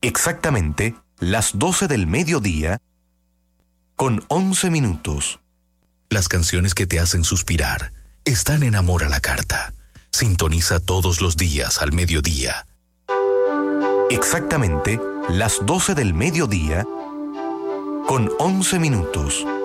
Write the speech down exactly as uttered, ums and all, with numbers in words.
Exactamente las doce del mediodía con once minutos. Las canciones que te hacen suspirar están en Amor a la Carta. Sintoniza todos los días al mediodía. Exactamente las doce del mediodía con once minutos.